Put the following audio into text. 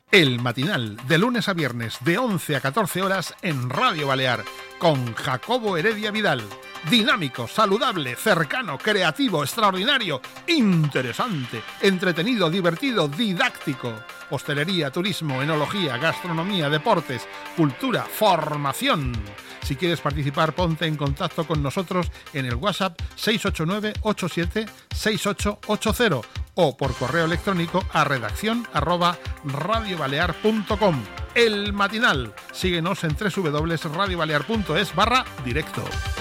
El Matinal, de lunes a viernes, de 11 a 14 horas en Radio Balear, con Jacobo Heredia Vidal. Dinámico, saludable, cercano, creativo, extraordinario, interesante, entretenido, divertido, didáctico. Hostelería, turismo, enología, gastronomía, deportes, cultura, formación. Si quieres participar, ponte en contacto con nosotros en el WhatsApp 689-876880 o por correo electrónico a redacción@radiobalear.com. El Matinal. Síguenos en www.radiobalear.es/directo.